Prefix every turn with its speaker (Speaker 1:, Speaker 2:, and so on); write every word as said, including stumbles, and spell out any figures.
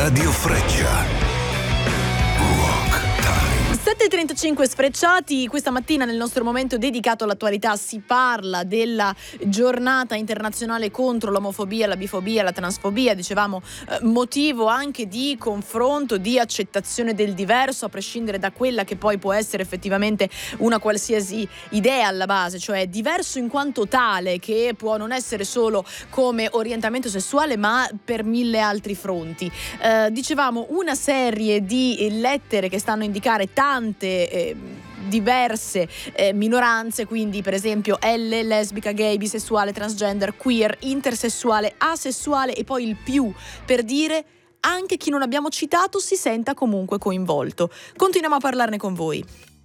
Speaker 1: Radio Freccia.
Speaker 2: sette e trentacinque sfrecciati, questa mattina nel nostro momento dedicato all'attualità si parla della giornata internazionale contro l'omofobia, la bifobia, la transfobia, dicevamo eh, motivo anche di confronto, di accettazione del diverso, a prescindere da quella che poi può essere effettivamente una qualsiasi idea alla base, cioè diverso in quanto tale, che può non essere solo come orientamento sessuale ma per mille altri fronti. Eh, dicevamo una serie di lettere che stanno a indicare tante Eh, diverse eh, minoranze, quindi per esempio L, lesbica, gay, bisessuale, transgender, queer, intersessuale, asessuale e poi il più, per dire anche chi non abbiamo citato si senta comunque coinvolto. Continuiamo a parlarne con voi.